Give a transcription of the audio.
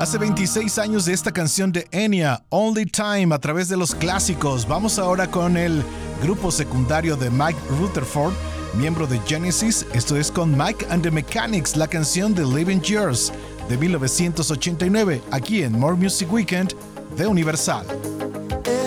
Hace 26 años de esta canción de Enya, Only Time, a través de los clásicos. Vamos ahora con el grupo secundario de Mike Rutherford, miembro de Genesis. Esto es con Mike and the Mechanics, la canción de Living Yours de 1989, aquí en More Music Weekend de Universal.